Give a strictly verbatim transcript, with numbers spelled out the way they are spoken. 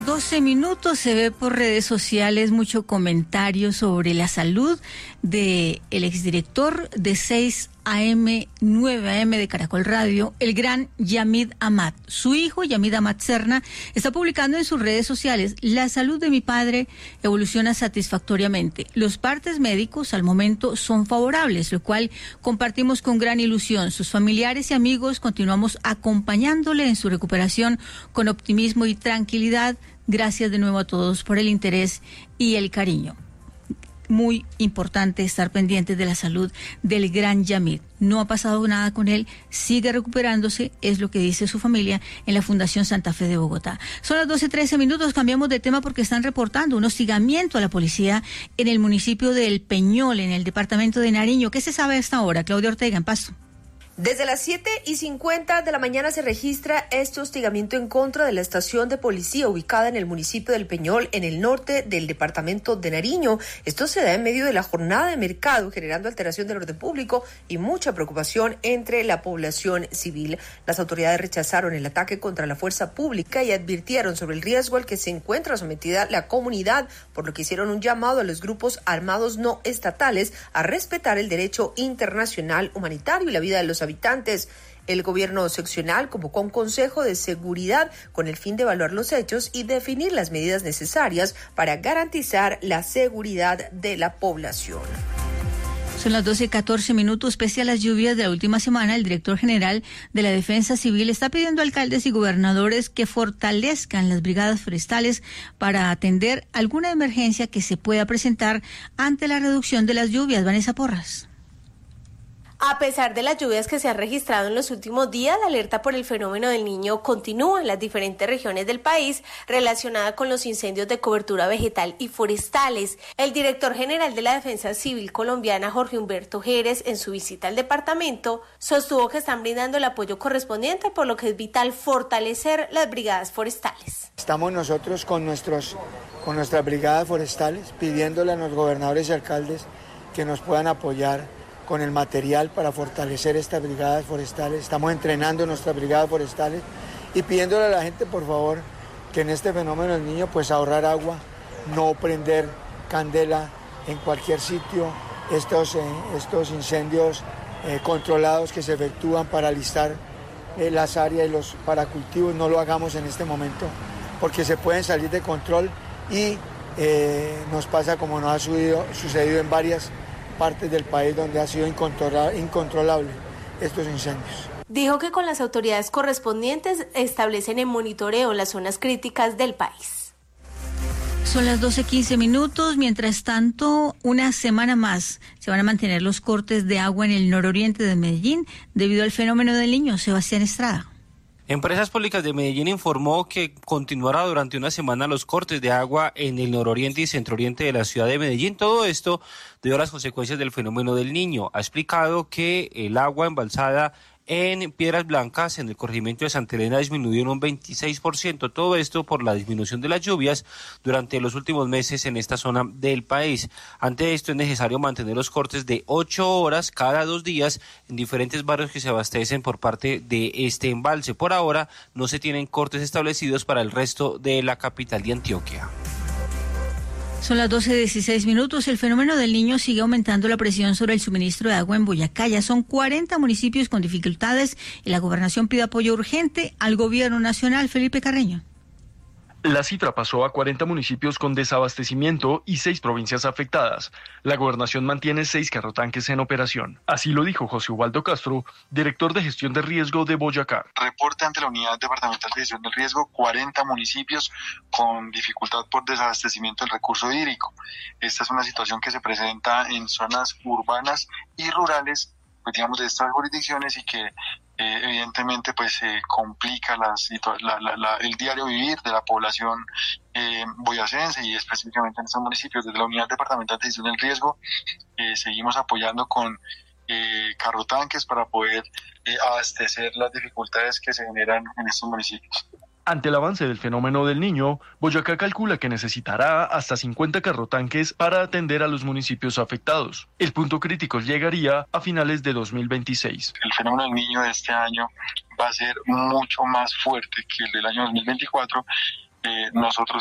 doce minutos, se ve por redes sociales mucho comentario sobre la salud de el exdirector de seis A M, nueve A M de Caracol Radio, el gran Yamid Amad. Su hijo, Yamid Amad Serna, está publicando en sus redes sociales: la salud de mi padre evoluciona satisfactoriamente. Los partes médicos al momento son favorables, lo cual compartimos con gran ilusión. Sus familiares y amigos continuamos acompañándole en su recuperación con optimismo y tranquilidad. Gracias de nuevo a todos por el interés y el cariño. Muy importante estar pendientes de la salud del gran Yamid. No ha pasado nada con él, sigue recuperándose, es lo que dice su familia en la Fundación Santa Fe de Bogotá. Son las doce trece minutos, cambiamos de tema porque están reportando un hostigamiento a la policía en el municipio de El Peñol, en el departamento de Nariño. ¿Qué se sabe hasta ahora? Claudia Ortega, en Pasto. Desde las siete y cincuenta de la mañana se registra este hostigamiento en contra de la estación de policía ubicada en el municipio del Peñol, en el norte del departamento de Nariño. Esto se da en medio de la jornada de mercado, generando alteración del orden público y mucha preocupación entre la población civil. Las autoridades rechazaron el ataque contra la fuerza pública y advirtieron sobre el riesgo al que se encuentra sometida la comunidad, por lo que hicieron un llamado a los grupos armados no estatales a respetar el derecho internacional humanitario y la vida de los habitantes. El gobierno seccional convocó un consejo de seguridad con el fin de evaluar los hechos y definir las medidas necesarias para garantizar la seguridad de la población. Son las doce catorce minutos. Pese a las lluvias de la última semana, el director general de la Defensa Civil está pidiendo a alcaldes y gobernadores que fortalezcan las brigadas forestales para atender alguna emergencia que se pueda presentar ante la reducción de las lluvias. Vanessa Porras. A pesar de las lluvias que se han registrado en los últimos días, la alerta por el fenómeno del Niño continúa en las diferentes regiones del país relacionada con los incendios de cobertura vegetal y forestales. El director general de la Defensa Civil colombiana, Jorge Humberto Jerez, en su visita al departamento, sostuvo que están brindando el apoyo correspondiente, por lo que es vital fortalecer las brigadas forestales. Estamos nosotros con, nuestros, con nuestras brigadas forestales pidiéndole a los gobernadores y alcaldes que nos puedan apoyar con el material para fortalecer estas brigadas forestales. Estamos entrenando nuestras brigadas forestales y pidiéndole a la gente, por favor, que en este fenómeno del Niño, pues ahorrar agua, no prender candela en cualquier sitio, estos, eh, estos incendios eh, controlados que se efectúan para alistar eh, las áreas y los paracultivos, no lo hagamos en este momento, porque se pueden salir de control y eh, nos pasa como nos ha sucedido, sucedido en varias partes del país donde ha sido incontrolable estos incendios. Dijo que con las autoridades correspondientes establecen el monitoreo en las zonas críticas del país. Son las doce quince minutos. Mientras tanto, una semana más se van a mantener los cortes de agua en el nororiente de Medellín debido al fenómeno del Niño. Sebastián Estrada. Empresas Públicas de Medellín informó que continuará durante una semana los cortes de agua en el nororiente y centrooriente de la ciudad de Medellín. Todo esto debido a las consecuencias del fenómeno del Niño. Ha explicado que el agua embalsada en Piedras Blancas, en el corregimiento de Santa Elena, disminuyó en un veintiséis por ciento. Todo esto por la disminución de las lluvias durante los últimos meses en esta zona del país. Ante esto es necesario mantener los cortes de ocho horas cada dos días en diferentes barrios que se abastecen por parte de este embalse. Por ahora no se tienen cortes establecidos para el resto de la capital de Antioquia. Son las doce dieciséis minutos. El fenómeno del Niño sigue aumentando la presión sobre el suministro de agua en Boyacá. Ya son cuarenta municipios con dificultades y la gobernación pide apoyo urgente al gobierno nacional. Felipe Carreño. La cifra pasó a cuarenta municipios con desabastecimiento y seis provincias afectadas. La gobernación mantiene seis carrotanques en operación. Así lo dijo José Ubaldo Castro, director de gestión de riesgo de Boyacá. Reporte ante la Unidad Departamental de Gestión del Riesgo, cuarenta municipios con dificultad por desabastecimiento del recurso hídrico. Esta es una situación que se presenta en zonas urbanas y rurales, pues digamos, de estas jurisdicciones y que Eh, evidentemente pues se eh, complica la, la, la, la, el diario vivir de la población eh, boyacense y específicamente en estos municipios. Desde la Unidad Departamental de Gestión del Riesgo eh, seguimos apoyando con eh, carrotanques para poder eh, abastecer las dificultades que se generan en estos municipios. Ante el avance del fenómeno del Niño, Boyacá calcula que necesitará hasta cincuenta carrotanques para atender a los municipios afectados. El punto crítico llegaría a finales de dos mil veintiséis. El fenómeno del Niño de este año va a ser mucho más fuerte que el del año dos mil veinticuatro eh, nosotros